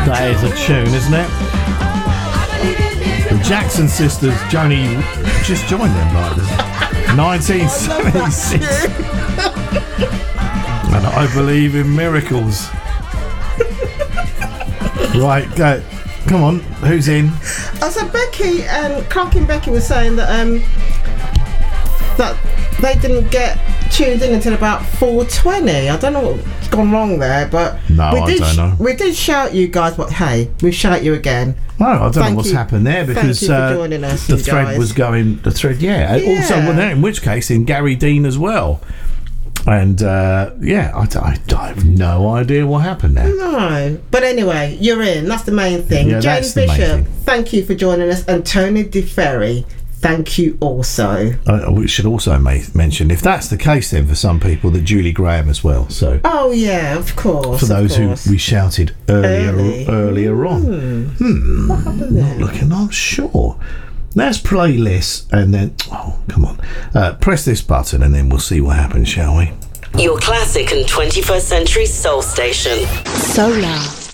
That is a tune, isn't it? The Jackson Sisters, Joni just joined them like this. 1976. And I believe in miracles. Right, go. Come on, who's in? So Becky and Clark and Becky were saying that that they didn't get tuned in until about 4:20. I don't know what's gone wrong there, but no, I don't know. We did shout you guys, but hey, we shout you again. No, I don't know what's happened there because thank you for joining us, the thread was going. The thread, yeah. Also, well, in which case, in Gary Dean as well. And I have no idea what happened there. No, but anyway, you're in. That's the main thing. Yeah, Jane Bishop, thank you for joining us, and Tony DeFerry, thank you also. We should also mention, if that's the case, then for some people, that Julie Graham as well. So. Oh yeah, of course. For those who we shouted earlier on. What happened there? Not looking. I'm sure. Let's play this and then, come on, press this button and then we'll see what happens, shall we? Your classic and 21st century soul station. Solar.